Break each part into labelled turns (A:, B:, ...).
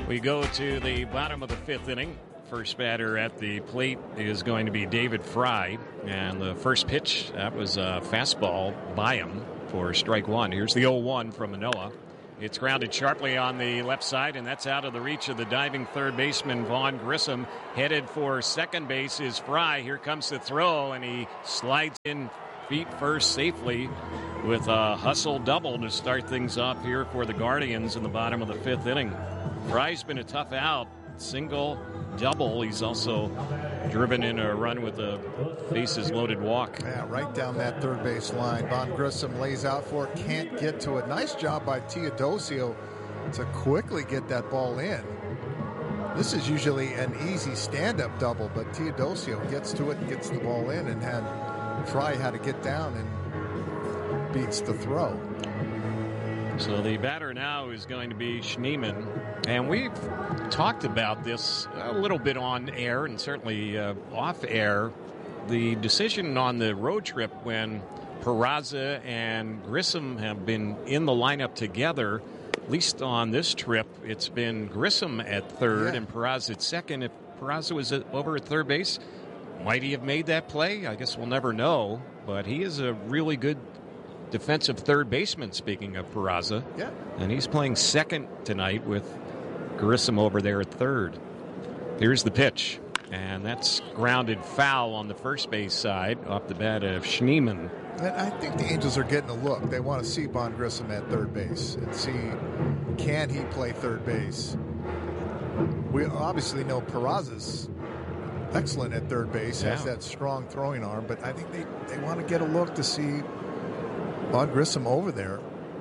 A: We go to the bottom of the fifth inning. First batter at the plate is going to be David Fry. And the first pitch, that was a fastball by him for strike one. Here's the 0-1 from Manoah. It's grounded sharply on the left side, and that's out of the reach of the diving third baseman, Vaughn Grissom. Headed for second base is Fry. Here comes the throw, and he slides in feet first safely with a hustle double to start things off here for the Guardians in the bottom of the fifth inning. Fry's been a tough out. Single, double. He's also driven in a run with a bases-loaded walk.
B: Yeah, right down that third base line. Vaughn Grissom lays out for it, can't get to it. Nice job by Teodosio to quickly get that ball in. This is usually an easy stand-up double, but Teodosio gets to it and gets the ball in, and Fry had to get down and beats the throw.
A: So the batter now is going to be Schneemann. And we've talked about this a little bit on air and certainly off air. The decision on the road trip when Peraza and Grissom have been in the lineup together, at least on this trip, it's been Grissom at third and Peraza at second. If Peraza was over at third base, might he have made that play? I guess we'll never know. But he is a really good defensive third baseman, speaking of Peraza.
B: Yeah.
A: And he's playing second tonight with Grissom over there at third. Here's the pitch. And that's grounded foul on the first base side off the bat of Schneemann.
B: And I think the Angels are getting a look. They want to see Vaughn Grissom at third base and see, can he play third base? We obviously know Peraza's excellent at third base, has that strong throwing arm, but I think they want to get a look to see Vaughn Grissom over there.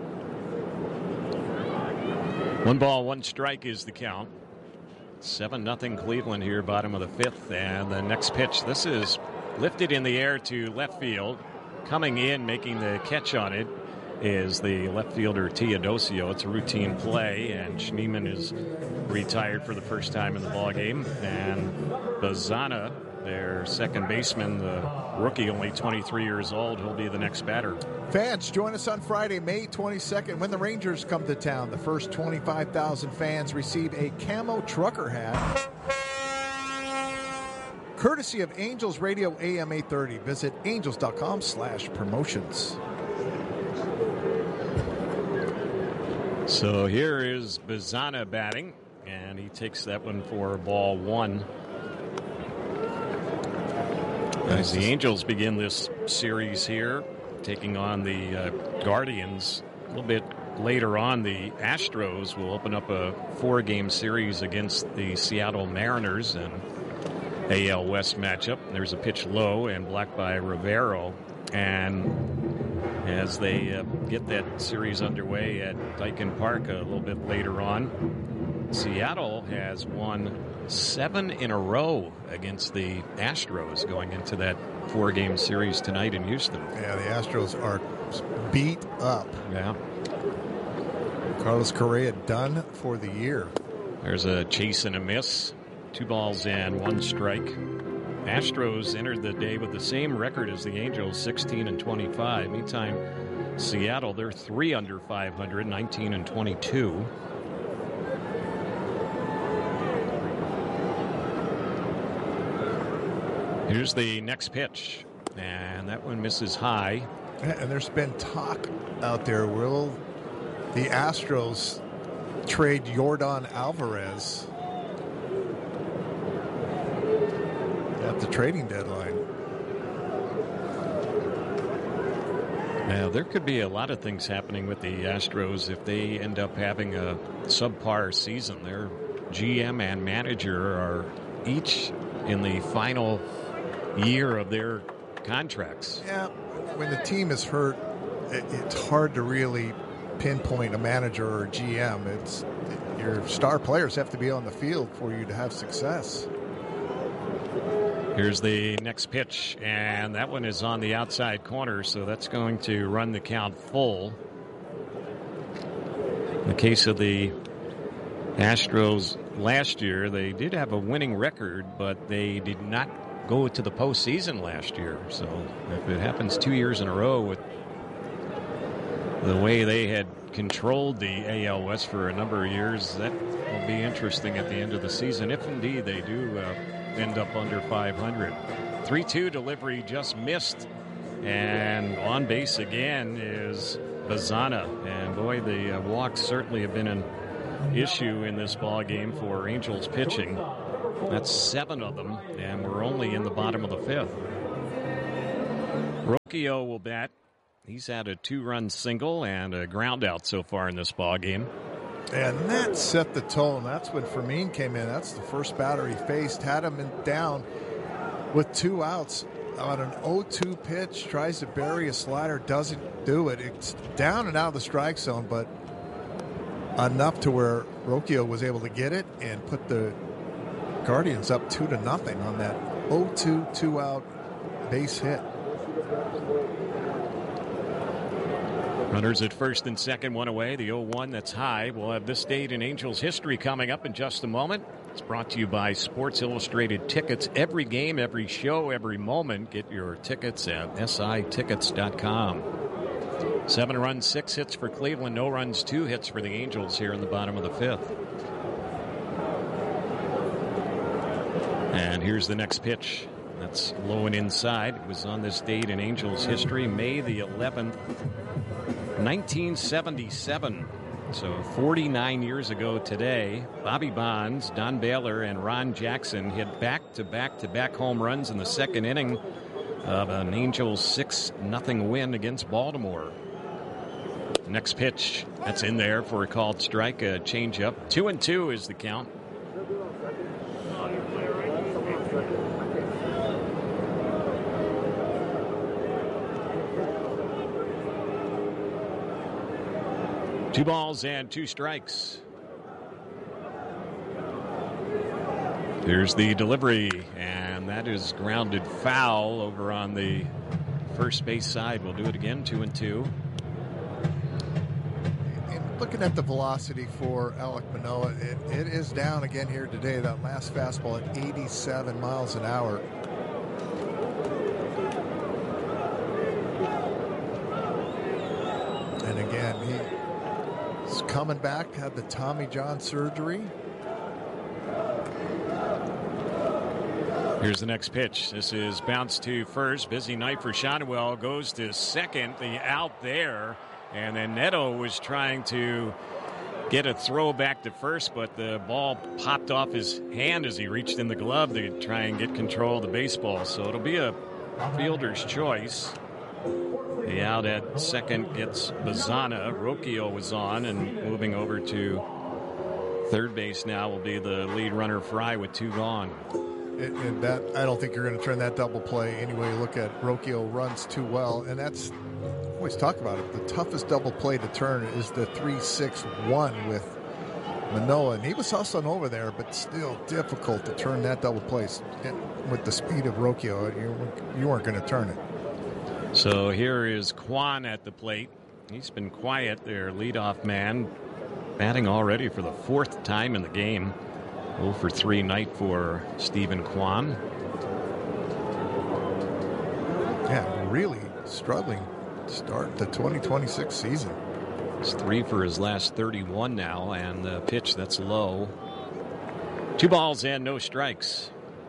A: 1-1 strike is the count. 7-0 Cleveland here, bottom of the fifth. And the next pitch, this is lifted in the air to left field. Coming in, making the catch on it, is the left fielder Teodosio. It's a routine play, and Schneemann is retired for the first time in the ballgame. And Bazana, their second baseman, the rookie, only 23 years old, he'll be the next batter.
B: Fans, join us on Friday, May 22nd, when the Rangers come to town. The first 25,000 fans receive a camo trucker hat, courtesy of Angels Radio AM 830. Visit angels.com/promotions.
A: So here is Bazana batting, and he takes that one for ball one. As the Angels begin this series here, taking on the Guardians. A little bit later on, the Astros will open up a 4-game series against the Seattle Mariners and AL West matchup. There's a pitch low and blocked by Rivero. And as they get that series underway at Daikin Park a little bit later on, Seattle has won 7 in a row against the Astros going into that 4-game series tonight in Houston.
B: Yeah, the Astros are beat up.
A: Yeah.
B: Carlos Correa done for the year.
A: There's a chase and a miss. 2 balls and 1 strike. Astros entered the day with the same record as the Angels, 16-25. Meantime, Seattle, they're 3 under 500, 19-22. Here's the next pitch, and that one misses high.
B: And there's been talk out there, will the Astros trade Yordan Alvarez at the trading deadline?
A: Now, there could be a lot of things happening with the Astros if they end up having a subpar season. Their GM and manager are each in the final year of their contracts.
B: Yeah, when the team is hurt, it's hard to really pinpoint a manager or a GM. It's your star players have to be on the field for you to have success.
A: Here's the next pitch, and that one is on the outside corner, so that's going to run the count full. In the case of the Astros last year, they did have a winning record, but they did not go to the postseason last year. So if it happens 2 years in a row with the way they had controlled the AL West for a number of years. That will be interesting at the end of the season, if indeed they do end up under 500. 3-2 delivery just missed, and on base again is Bazana. And boy, the walks certainly have been an issue in this ball game for Angels pitching. That's 7 of them, and we're only in the bottom of the 5th. Rocchio will bat. He's had a 2-run single and a ground out so far in this ball game.
B: And that set the tone. That's when Fermin came in. That's the first batter he faced. Had him down with 2 outs on an 0-2 pitch. Tries to bury a slider. Doesn't do it. It's down and out of the strike zone, but enough to where Rocchio was able to get it and put the Guardians up 2-0 on that 0-2 2-out base hit.
A: Runners at first and second, 1 away. The 0-1 that's high. We'll have this date in Angels history coming up in just a moment. It's brought to you by Sports Illustrated Tickets. Every game, every show, every moment. Get your tickets at sitickets.com. 7 runs, 6 hits for Cleveland. No runs, 2 hits for the Angels here in the bottom of the 5th. And here's the next pitch. That's low and inside. It was on this date in Angels history, May the 11th, 1977. So 49 years ago today, Bobby Bonds, Don Baylor, and Ron Jackson hit back-to-back home runs in the second inning of an Angels 6-0 win against Baltimore. Next pitch, that's in there for a called strike, a changeup. 2-2 is the count. Two balls and 2 strikes. Here's the delivery, and that is grounded foul over on the first base side. We'll do it again, 2-2.
B: And looking at the velocity for Alek Manoah, it is down again here today. That last fastball at 87 miles an hour. And again, he's coming back, had the Tommy John surgery.
A: Here's the next pitch. This is bounced to first. Busy night for Shotwell. Goes to second. The out there. And then Neto was trying to get a throw back to first, but the ball popped off his hand as he reached in the glove to try and get control of the baseball. So it'll be a fielder's choice. The out at second gets Bazana. Rocchio was on, and moving over to third base now will be the lead runner Fry with 2 gone.
B: And that, I don't think you're going to turn that double play anyway. You look at Rocchio runs too well, and that's always talk about it. The toughest double play to turn is the 3-6-1 with Manoah, and he was hustling over there, but still difficult to turn that double play. And with the speed of Rocchio, you weren't going to turn it.
A: So here is Kwan at the plate. He's been quiet, their leadoff man, batting already for the 4th time in the game. 0 for 3 night for Stephen Kwan.
B: Yeah, really struggling to start the 2026 season.
A: It's 3 for his last 31 now, and the pitch that's low. 2 balls and no strikes.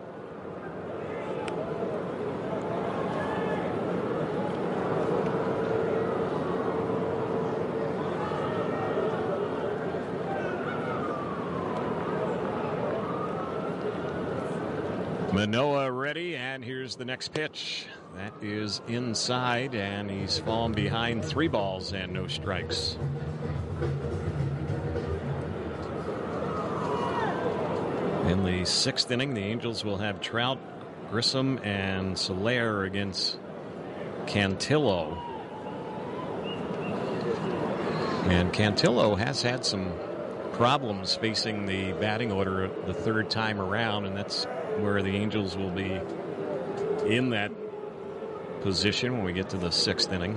A: Manoah ready, and here's the next pitch. That is inside, and he's fallen behind. 3 balls and no strikes. In the 6th inning, the Angels will have Trout, Grissom, and Soler against Cantillo. And Cantillo has had some problems facing the batting order the 3rd time around, and that's where the Angels will be in that position when we get to the 6th inning.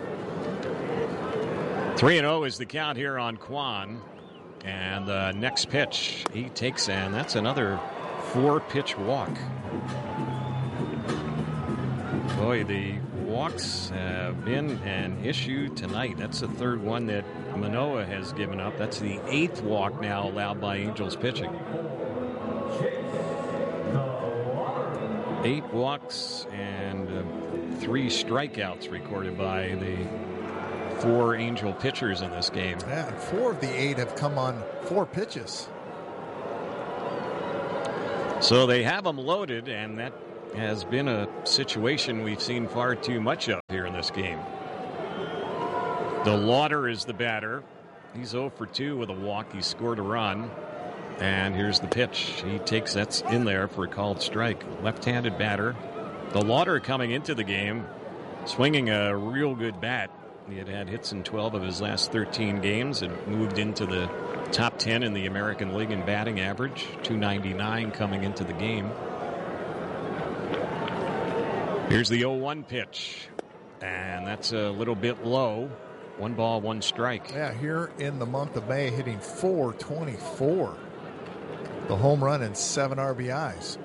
A: 3-0 is the count here on Kwan. And the next pitch he takes, and that's another 4-pitch walk. Boy, the walks have been an issue tonight. That's the third one that Manoah has given up. That's the 8th walk now allowed by Angels pitching. 8 walks and 3 strikeouts recorded by the 4 Angel pitchers in this game.
B: Yeah, and 4 of the 8 have come on 4 pitches.
A: So they have them loaded, and that has been a situation we've seen far too much of here in this game. DeLauder is the batter. He's 0 for 2 with a walk. He scored a run. And here's the pitch. He takes that's in there for a called strike. Left-handed batter. DeLauder coming into the game, swinging a real good bat. He had hits in 12 of his last 13 games and moved into the top 10 in the American League in batting average. .299 coming into the game. Here's the 0-1 pitch. And that's a little bit low. 1 ball, 1 strike.
B: Yeah, here in the month of May, hitting .424. The home run and 7 RBIs.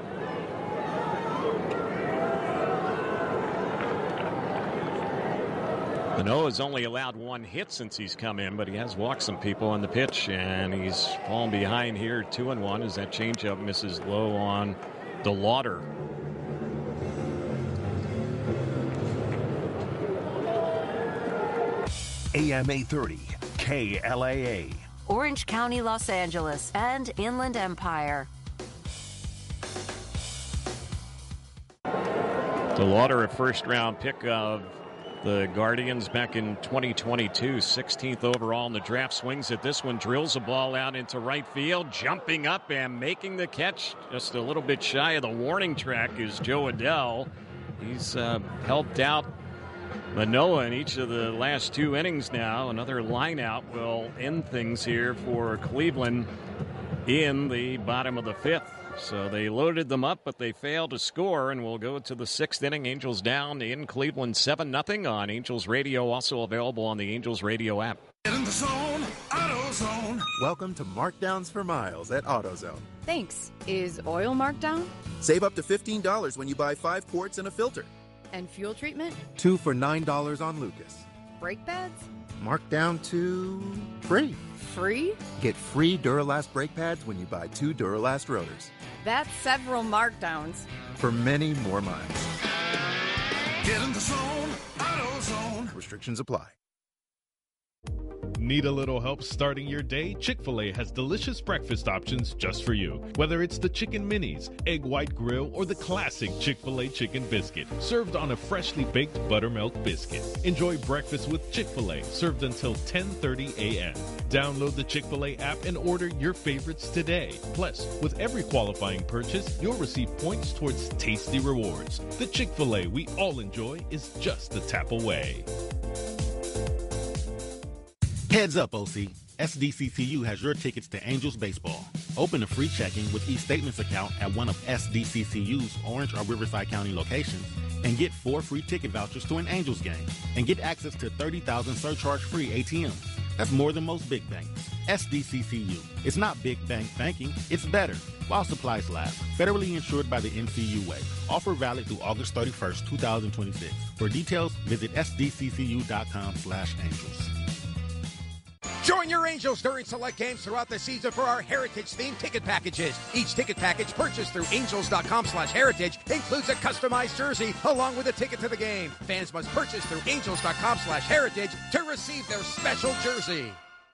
A: Manoah's only allowed 1 hit since he's come in, but he has walked some people on the pitch, and he's fallen behind here 2-1 as that changeup misses low on DeLauder.
C: AM 830, KLAA.
D: Orange County, Los Angeles, and Inland Empire.
A: DeLauder, a first-round pick of the Guardians back in 2022, 16th overall in the draft, swings at this one, drills a ball out into right field, jumping up and making the catch just a little bit shy of the warning track is Joe Adell. He's helped out Manoah in each of the last 2 innings now. Another lineout will end things here for Cleveland in the bottom of the 5th. So they loaded them up, but they failed to score, and we'll go to the 6th inning. Angels down in Cleveland 7-0 on Angels Radio, also available on the Angels Radio app.
E: Get in the zone, AutoZone.
F: Welcome to Markdowns for Miles at AutoZone.
G: Thanks. Is oil marked down?
F: Save up to $15 when you buy 5 quarts and a filter.
G: And fuel treatment?
F: 2 for $9 on Lucas.
G: Brake pads?
F: Marked down to free.
G: Free?
F: Get free Duralast brake pads when you buy 2 Duralast rotors.
G: That's several markdowns.
F: For many more miles.
E: Get in the zone, AutoZone.
F: Restrictions apply.
H: Need a little help starting your day? Chick-fil-A has delicious breakfast options just for you. Whether it's the chicken minis, egg white grill, or the classic Chick-fil-A chicken biscuit, served on a freshly baked buttermilk biscuit. Enjoy breakfast with Chick-fil-A, served until 10:30 a.m. Download the Chick-fil-A app and order your favorites today. Plus, with every qualifying purchase, you'll receive points towards tasty rewards. The Chick-fil-A we all enjoy is just a tap away.
I: Heads up, OC. SDCCU has your tickets to Angels baseball. Open a free checking with eStatements account at one of SDCCU's Orange or Riverside County locations and get 4 free ticket vouchers to an Angels game and get access to 30,000 surcharge-free ATMs. That's more than most big banks. SDCCU. It's not big bank banking, it's better. While supplies last. Federally insured by the NCUA. Offer valid through August 31st, 2026. For details, visit sdccu.com/angels.
J: Join your Angels during select games throughout the season for our Heritage-themed ticket packages. Each ticket package purchased through angels.com/heritage includes a customized jersey along with a ticket to the game. Fans must purchase through angels.com/heritage to receive their special jersey.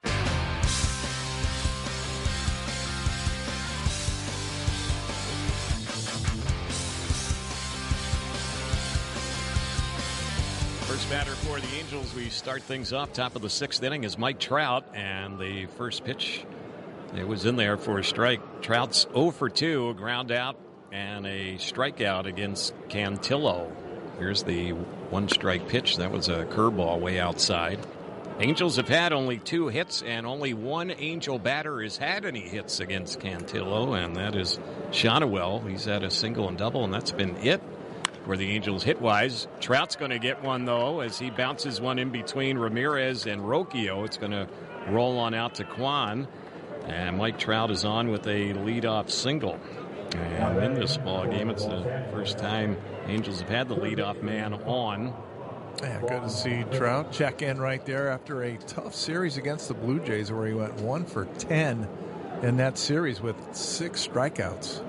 A: First batter for the Angels, we start things off top of the 6th inning is Mike Trout, and the first pitch, it was in there for a strike. Trout's 0 for 2, a ground out and a strikeout against Cantillo. Here's the 1-strike pitch. That was a curveball way outside. Angels have had only 2 hits, and only 1 Angel batter has had any hits against Cantillo, and that is Shonowell. He's had a single and double, and that's been it for the Angels hit-wise. Trout's going to get one, though, as he bounces one in between Ramirez and Rocchio. It's going to roll on out to Kwan, and Mike Trout is on with a leadoff single. And in this ball game, it's the first time Angels have had the leadoff man on.
B: Yeah, good to see Trout check in right there after a tough series against the Blue Jays where he went 1 for 10 in that series with 6 strikeouts.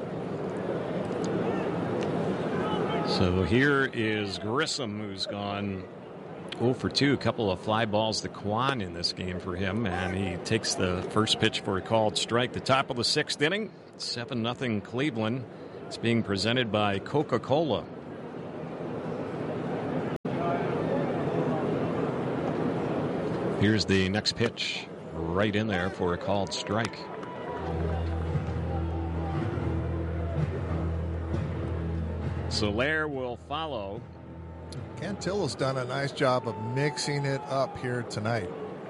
A: So here is Grissom, who's gone 0 for 2, a couple of fly balls to Kwan in this game for him, and he takes the first pitch for a called strike. The top of the 6th inning, 7-0 Cleveland. It's being presented by Coca-Cola. Here's the next pitch, right in there for a called strike. Soler will follow.
B: Cantillo's done a nice job of mixing it up here tonight.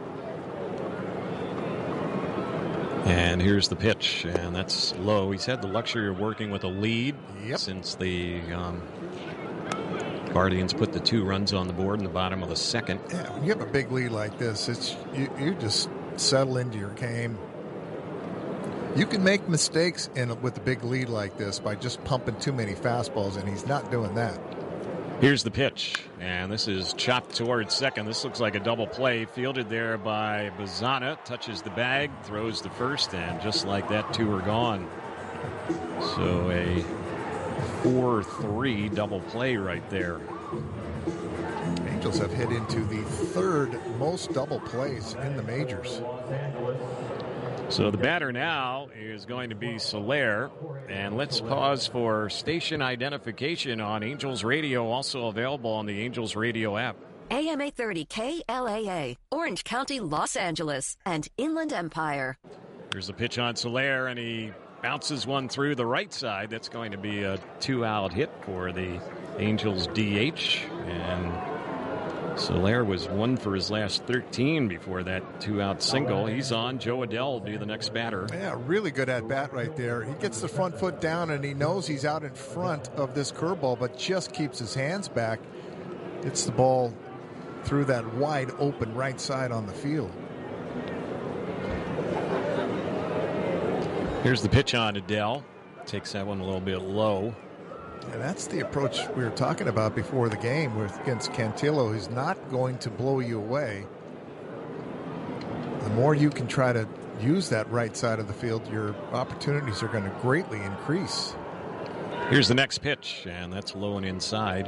A: And here's the pitch, and that's low. He's had the luxury of working with a lead since the Guardians put the 2 runs on the board in the bottom of the 2nd.
B: Yeah, when you have a big lead like this, it's you just settle into your game. You can make mistakes with a big lead like this by just pumping too many fastballs, and he's not doing that.
A: Here's the pitch, and this is chopped towards second. This looks like a double play, fielded there by Bazana. Touches the bag, throws the first, and just like that, 2 are gone. So a 4-3 double play right there.
B: Angels have hit into the 3rd most double plays in the majors.
A: So the batter now is going to be Soler. And let's pause for station identification on Angels Radio, also available on the Angels Radio app.
D: AM 830 KLAA, Orange County, Los Angeles, and Inland Empire.
A: Here's the pitch on Soler, and he bounces one through the right side. That's going to be a 2-out hit for the Angels DH. And Soler was 1 for his last 13 before that 2-out single. He's on. Joe Adell will be the next batter.
B: Yeah, really good at bat right there. He gets the front foot down, and he knows he's out in front of this curveball, but just keeps his hands back. Hits the ball through that wide open right side on the field.
A: Here's the pitch on Adell. Takes that one a little bit low.
B: And that's the approach we were talking about before the game against Cantillo. He's not going to blow you away. The more you can try to use that right side of the field, your opportunities are going to greatly increase.
A: Here's the next pitch, and that's low and inside.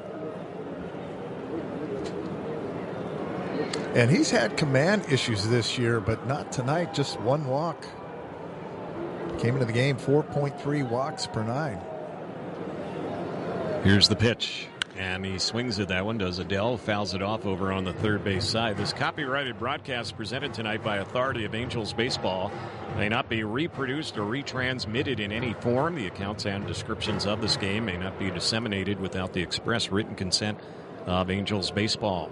B: And he's had command issues this year, but not tonight, just 1 walk. Came into the game 4.3 walks per 9.
A: Here's the pitch, and he swings at that one. Does Adell, fouls it off over on the third base side. This copyrighted broadcast presented tonight by authority of Angels Baseball may not be reproduced or retransmitted in any form. The accounts and descriptions of this game may not be disseminated without the express written consent of Angels Baseball.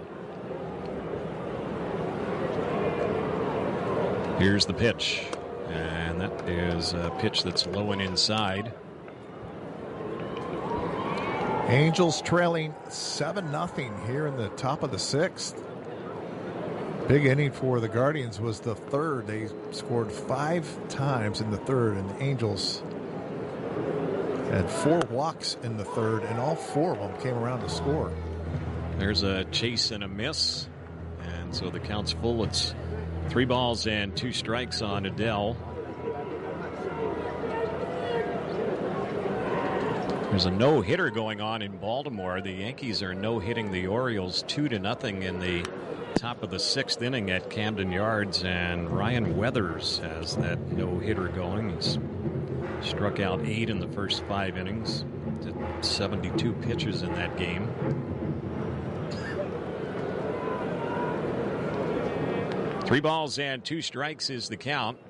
A: Here's the pitch, and that is a pitch that's low and inside.
B: Angels trailing 7-0 here in the top of the 6th. Big inning for the Guardians was the 3rd. They scored 5 times in the 3rd, and the Angels had 4 walks in the 3rd, and all 4 of them came around to score.
A: There's a chase and a miss, and so the count's full. It's 3 balls and 2 strikes on Adell. There's a no-hitter going on in Baltimore. The Yankees are no-hitting the Orioles 2-0 in the top of the 6th inning at Camden Yards, and Ryan Weathers has that no-hitter going. He's struck out 8 in the first 5 innings. Did 72 pitches in that game. Three balls and 2 strikes is the count.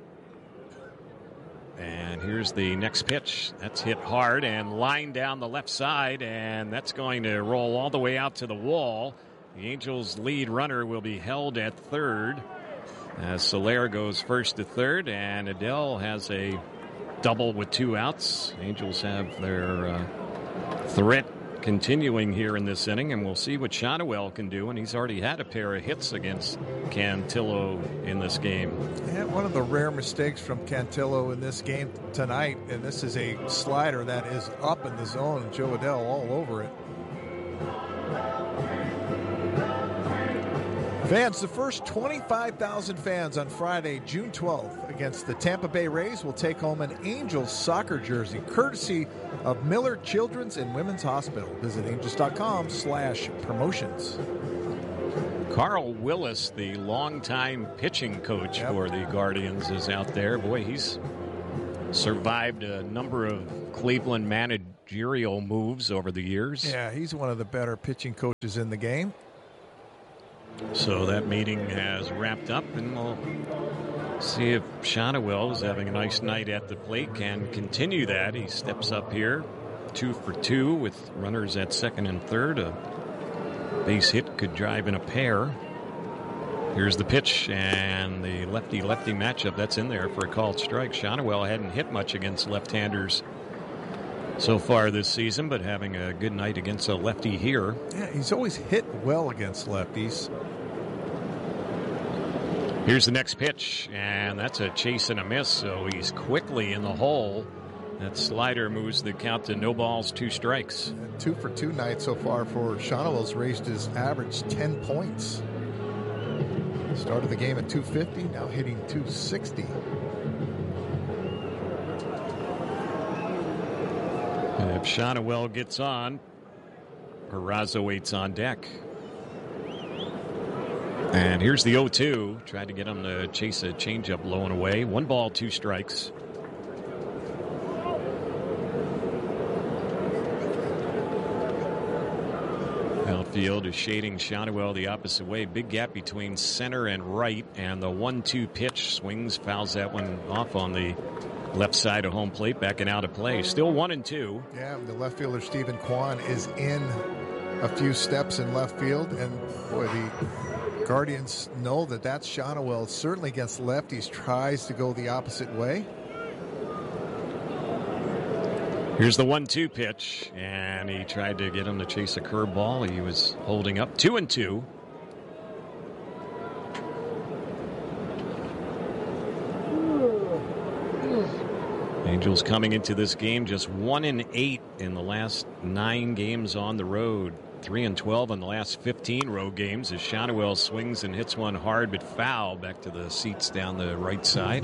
A: And here's the next pitch. That's hit hard and lined down the left side, and that's going to roll all the way out to the wall. The Angels' lead runner will be held at third as Soler goes first to third, and Adell has a double with 2 outs. Angels have their threat continuing here in this inning, and we'll see what Shotwell can do. And he's already had a pair of hits against Cantillo in this game.
B: Yeah, one of the rare mistakes from Cantillo in this game tonight, and this is a slider that is up in the zone, and Joe Adell all over it. Fans, the first 25,000 fans on Friday, June 12th, against the Tampa Bay Rays will take home an Angels soccer jersey, courtesy of Miller Children's and Women's Hospital. Visit angels.com/promotions.
A: Carl Willis, the longtime pitching coach for the Guardians, is out there. Boy, he's survived a number of Cleveland managerial moves over the years.
B: Yeah, he's one of the better pitching coaches in the game.
A: So that meeting has wrapped up, and we'll see if Shotwell is having a nice night at the plate, can continue that. He steps up here, 2 for 2 with runners at second and third. A base hit could drive in a pair. Here's the pitch, and the lefty-lefty matchup that's in there for a called strike. Shotwell hadn't hit much against left-handers so far this season, but having a good night against a lefty here.
B: Yeah, he's always hit well against lefties.
A: Here's the next pitch, and that's a chase and a miss, so he's quickly in the hole. That slider moves the count to no balls, 2 strikes.
B: 2 for 2 night so far for Shotwell's raised his average 10 points. Started the game at 250, now hitting 260.
A: If Shotwell gets on, Peraza waits on deck. And here's the 0-2. Tried to get him to chase a changeup low and away. 1 ball, 2 strikes. Outfield is shading Shotwell the opposite way. Big gap between center and right. And the 1-2 pitch swings, fouls that one off on the left side of home plate, backing out of play. Still 1-2.
B: Yeah, the left fielder Stephen Kwan is in a few steps in left field, and boy, the Guardians know that that's Shotwell. Certainly against lefties, tries to go the opposite way.
A: Here's the 1-2 pitch, and he tried to get him to chase a curveball. He was holding up. 2-2. Angels coming into this game just 1-8 in the last 9 games on the road. 3-12 in the last 15 road games as Shotwell swings and hits one hard but foul back to the seats down the right side.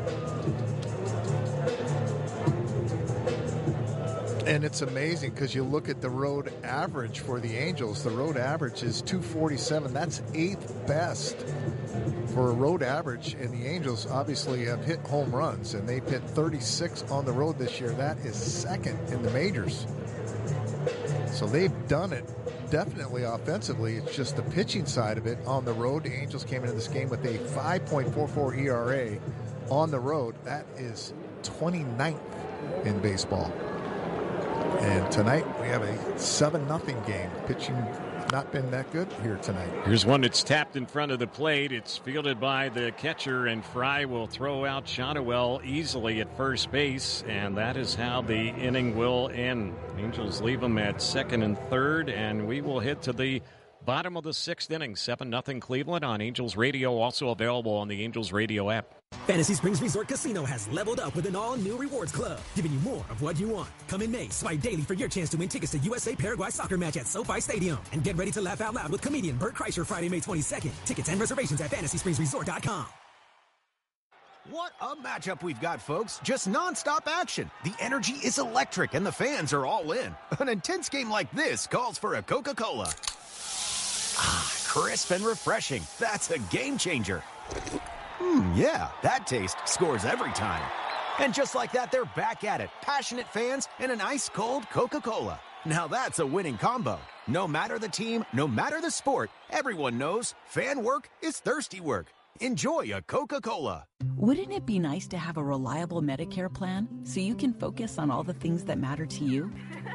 B: And it's amazing because you look at the road average for the Angels. The road average is 247. That's 8th best for a road average. And the Angels obviously have hit home runs, and they've hit 36 on the road this year. That is 2nd in the majors. So they've done it definitely offensively. It's just the pitching side of it on the road. The Angels came into this game with a 5.44 ERA on the road. That is 29th in baseball. And tonight we have a 7-0 game. Pitching not been that good here tonight.
A: Here's one that's tapped in front of the plate. It's fielded by the catcher, and Fry will throw out Shotwell easily at first base, and that is how the inning will end. Angels leave them at second and third, and we will head to the bottom of the 6th inning. 7-0 Cleveland on Angels Radio, also available on the Angels Radio app.
K: Fantasy Springs Resort Casino has leveled up with an all-new rewards club, giving you more of what you want. Come in May, swipe daily for your chance to win tickets to USA-Paraguay soccer match at SoFi Stadium. And get ready to laugh out loud with comedian Bert Kreischer Friday, May 22nd. Tickets and reservations at FantasySpringsResort.com.
L: What a matchup we've got, folks. Just nonstop action. The energy is electric, and the fans are all in. An intense game like this calls for a Coca-Cola. Ah, crisp and refreshing. That's a game changer. Yeah, that taste scores every time. And just like that, they're back at it. Passionate fans and an ice-cold Coca-Cola. Now that's a winning combo. No matter the team, no matter the sport, everyone knows fan work is thirsty work. Enjoy a Coca-Cola.
M: Wouldn't it be nice to have a reliable Medicare plan so you can focus on all the things that matter to you?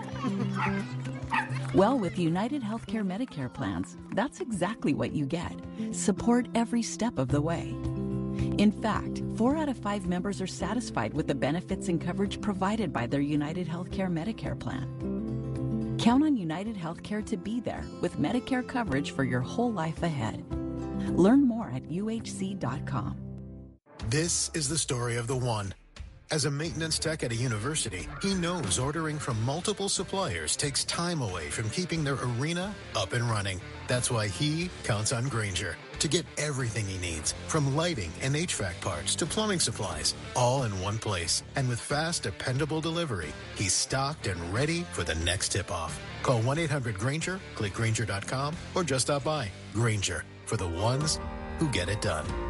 M: Well, with United Healthcare Medicare plans, that's exactly what you get. Support every step of the way. In fact, 4 out of 5 members are satisfied with the benefits and coverage provided by their United Healthcare Medicare plan. Count on United Healthcare to be there with Medicare coverage for your whole life ahead. Learn more at uhc.com.
N: This is the story of the one. As a maintenance tech at a university, he knows ordering from multiple suppliers takes time away from keeping their arena up and running. That's why he counts on Grainger to get everything he needs, from lighting and HVAC parts to plumbing supplies, all in one place. And with fast, dependable delivery, he's stocked and ready for the next tip-off. Call 1-800-GRAINGER, click Grainger.com, or just stop by. Grainger, for the ones who get it done.